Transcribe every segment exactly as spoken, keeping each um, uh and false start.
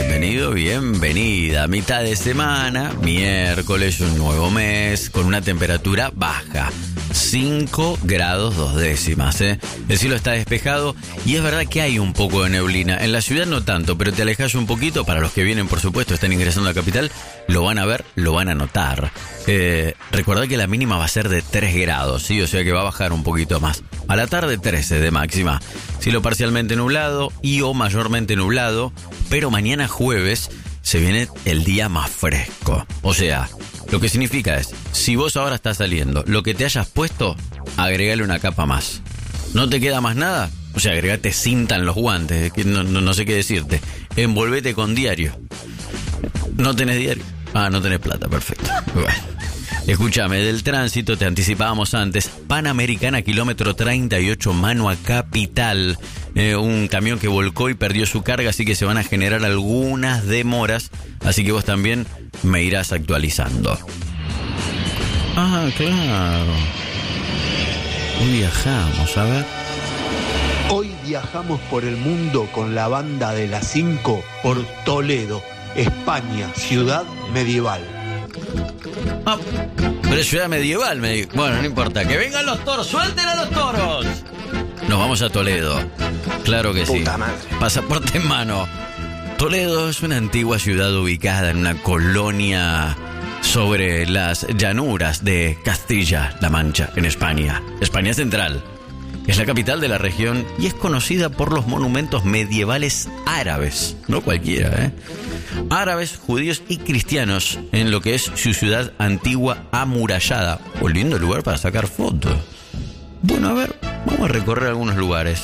Bienvenido, bienvenida. Mitad de semana, miércoles, un nuevo mes, con una temperatura baja. cinco grados dos décimas, ¿eh? El cielo está despejado y es verdad que hay un poco de neblina. En la ciudad no tanto, pero te alejas un poquito. Para los que vienen, por supuesto, están ingresando a la capital, lo van a ver, lo van a notar. Eh, recordad que la mínima va a ser de tres grados, ¿sí? O sea que va a bajar un poquito más. A la tarde trece de máxima. Cielo parcialmente nublado y o mayormente nublado, pero mañana jueves se viene el día más fresco. O sea, lo que significa es, si vos ahora estás saliendo, lo que te hayas puesto, agregale una capa más. ¿No te queda más nada? O sea, agregate cinta en los guantes, que no, no, no sé qué decirte. Envolvete con diario. ¿No tenés diario? Ah, no tenés plata, perfecto. Bueno. Escúchame, del tránsito te anticipábamos antes. Panamericana, kilómetro treinta y ocho, mano a Capital. Eh, un camión que volcó y perdió su carga, así que se van a generar algunas demoras. Así que vos también me irás actualizando. Ah, claro. Hoy viajamos, a ver. Hoy viajamos por el mundo con la banda de las cinco por Toledo, España, ciudad medieval. Ah, pero es ciudad medieval, me dijo. Bueno, no importa. ¡Que vengan los toros! ¡Suelten a los toros! Nos vamos a Toledo. Claro que sí. Puta madre. Pasaporte en mano. Toledo es una antigua ciudad ubicada en una colonia sobre las llanuras de Castilla-La Mancha, en España. España central. Es la capital de la región y es conocida por los monumentos medievales árabes. No cualquiera, ¿eh? Árabes, judíos y cristianos en lo que es su ciudad antigua amurallada. Un lindo lugar para sacar fotos. Bueno, a ver, vamos a recorrer algunos lugares.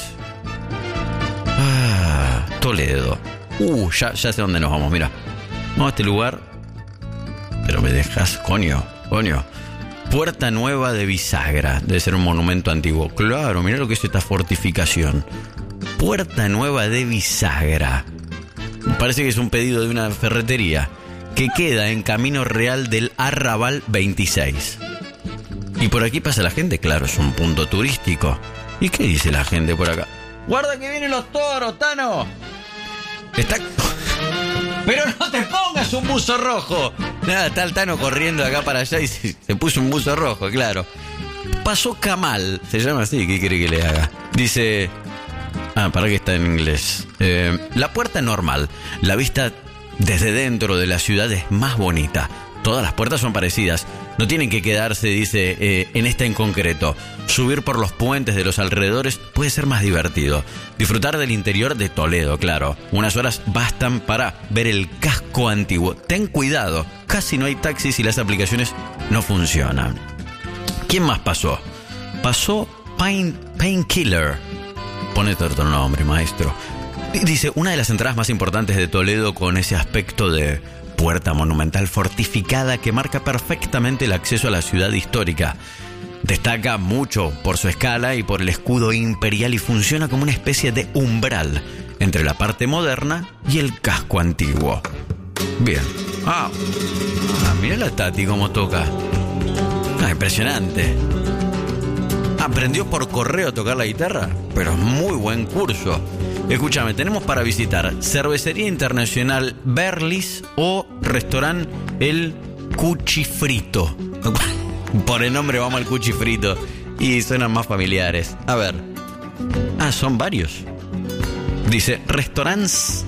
Ah, Toledo. Uh, ya, ya sé dónde nos vamos, mira. Vamos a este lugar. Pero me dejas, coño, coño. Puerta Nueva de Bisagra. Debe ser un monumento antiguo. Claro, mira lo que es esta fortificación. Puerta Nueva de Bisagra. Parece que es un pedido de una ferretería que queda en Camino Real del Arrabal veintiséis. Y por aquí pasa la gente, claro, es un punto turístico. ¿Y qué dice la gente por acá? ¡Guarda que vienen los toros, Tano! Está... ¡Pero no te pongas un buzo rojo! Nada, está el Tano corriendo de acá para allá y se, se puso un buzo rojo, claro. Pasó Kamal, se llama así, ¿qué quiere que le haga? Dice... Ah, para que está en inglés. Eh, la puerta normal. La vista desde dentro de la ciudad es más bonita. Todas las puertas son parecidas. No tienen que quedarse, dice, eh, en esta en concreto. Subir por los puentes de los alrededores puede ser más divertido. Disfrutar del interior de Toledo, claro. Unas horas bastan para ver el casco antiguo. Ten cuidado. Casi no hay taxis y las aplicaciones no funcionan. ¿Quién más pasó? Pasó Pain, Painkiller. Ponete otro nombre, maestro. Dice, una de las entradas más importantes de Toledo con ese aspecto de puerta monumental fortificada que marca perfectamente el acceso a la ciudad histórica. Destaca mucho por su escala y por el escudo imperial y funciona como una especie de umbral entre la parte moderna y el casco antiguo. Bien. Ah, ah mira la Tati cómo toca. Ah, impresionante. ¿Aprendió por correo a tocar la guitarra? Pero es muy buen curso. Escúchame, tenemos para visitar Cervecería Internacional Berlis o Restaurante El Cuchifrito. Por el nombre vamos al Cuchifrito y suenan más familiares. A ver. Ah, son varios. Dice restaurants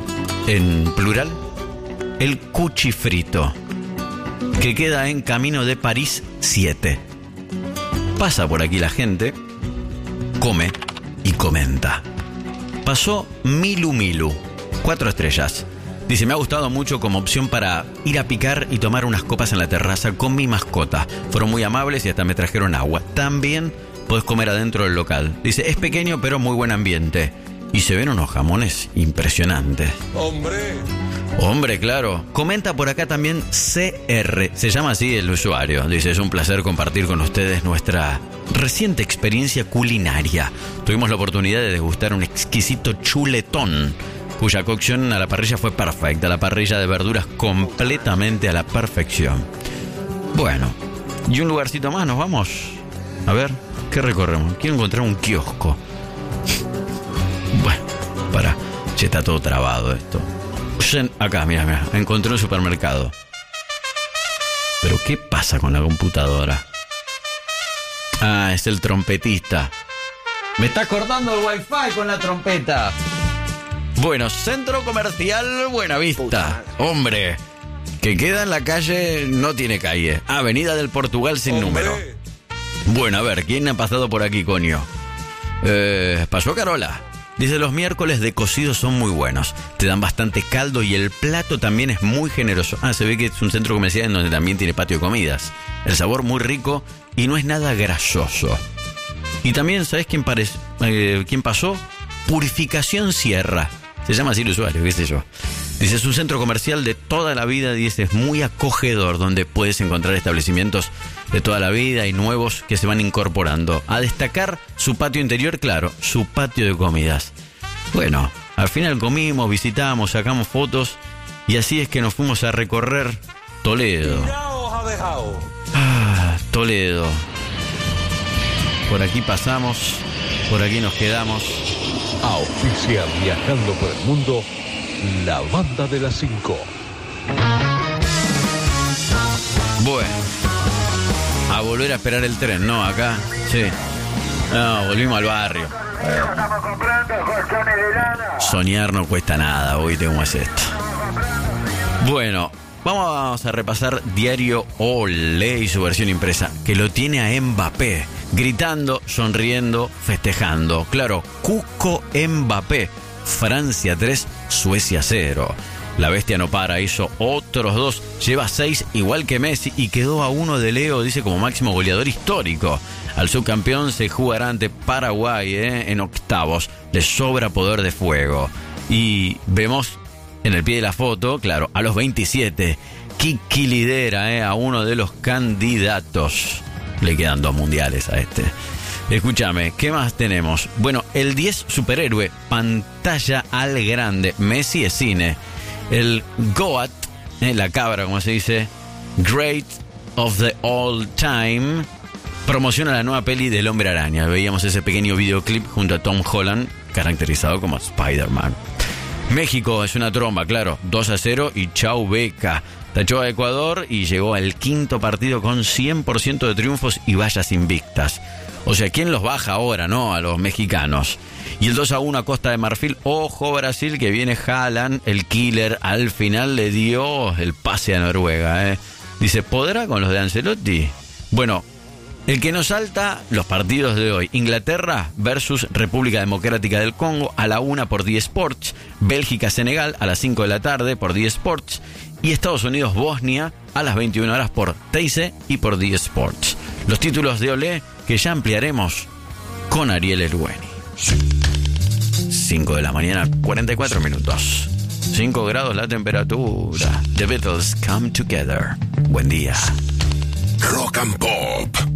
en plural El Cuchifrito, que queda en Camino de París siete. Pasa por aquí la gente, come y comenta. Pasó Milu Milu, cuatro estrellas. Dice, me ha gustado mucho como opción para ir a picar y tomar unas copas en la terraza con mi mascota. Fueron muy amables y hasta me trajeron agua. También podés comer adentro del local. Dice, es pequeño pero muy buen ambiente. Y se ven unos jamones impresionantes. ¡Hombre! Hombre, claro. Comenta por acá también C R. Se llama así el usuario. Dice, es un placer compartir con ustedes nuestra reciente experiencia culinaria. Tuvimos la oportunidad de degustar un exquisito chuletón, cuya cocción a la parrilla fue perfecta. La parrilla de verduras completamente a la perfección. Bueno, ¿y un lugarcito más nos vamos? A ver, ¿qué recorremos? Quiero encontrar un kiosco. Bueno, para. Che, está todo trabado esto. Acá, mira, mira, encontré un supermercado. Pero ¿qué pasa con la computadora? Ah, es el trompetista. Me está cortando el wifi con la trompeta. Bueno, Centro Comercial Buenavista. Hombre, que queda en la calle, no tiene calle. Avenida del Portugal sin Hombre. número. Bueno, a ver, ¿quién ha pasado por aquí, coño? Eh, pasó Carola. Dice, los miércoles de cocido son muy buenos. Te dan bastante caldo y el plato también es muy generoso. Ah, se ve que es un centro comercial en donde también tiene patio de comidas. El sabor muy rico y no es nada grasoso. Y también, ¿sabes quién, parece, eh, quién pasó? Purificación Sierra. Se llama así el usuario, qué sé yo. Dice, es un centro comercial de toda la vida. Dice, es muy acogedor, donde puedes encontrar establecimientos de toda la vida y nuevos que se van incorporando. A destacar su patio interior, claro, su patio de comidas. Bueno, al final comimos, visitamos, sacamos fotos y así es que nos fuimos a recorrer Toledo. Ah, Toledo. Por aquí pasamos, por aquí nos quedamos. Auspicia Viajando por el Mundo, la banda de las cinco. Bueno, a volver a esperar el tren, ¿no? Acá, sí. No, volvimos al barrio. Estamos comprando colchones de lana. Soñar no cuesta nada, oíste cómo es esto. Bueno, vamos a repasar Diario Olé y su versión impresa, que lo tiene a Mbappé, gritando, sonriendo, festejando. Claro, Cuco Mbappé, Francia tres, Suecia cero. La bestia no para, hizo otros dos, lleva seis igual que Messi y quedó a uno de Leo, dice, como máximo goleador histórico. Al subcampeón se jugará ante Paraguay eh, en octavos, le sobra poder de fuego. Y vemos en el pie de la foto, claro, a los veintisiete, Kiki lidera eh, a uno de los candidatos. Le quedan dos mundiales a este. Escúchame, ¿qué más tenemos? Bueno, el diez superhéroe, pantalla al grande, Messi es cine. El Goat, eh, la cabra como se dice, Great of the All Time, promociona la nueva peli del Hombre Araña. Veíamos ese pequeño videoclip junto a Tom Holland, caracterizado como Spider-Man. México es una tromba, claro, dos a cero y chau beca. Tachó a Ecuador y llegó al quinto partido con cien por ciento de triunfos y vallas invictas. O sea, ¿quién los baja ahora, no? A los mexicanos. Y el dos a uno a Costa de Marfil. Ojo Brasil, que viene Haaland, el killer. Al final le dio el pase a Noruega. ¿eh? Dice, ¿podrá con los de Ancelotti? Bueno, el que nos salta, los partidos de hoy. Inglaterra versus República Democrática del Congo a la una por D Sports. Bélgica-Senegal a las cinco de la tarde por D Sports. Y Estados Unidos-Bosnia a las veintiuna horas por Teise y por D Sports. Los títulos de Olé que ya ampliaremos con Ariel Erueni. cinco de la mañana, cuarenta y cuatro minutos. cinco grados la temperatura. The Beatles Come Together. Buen día. Rock and Pop.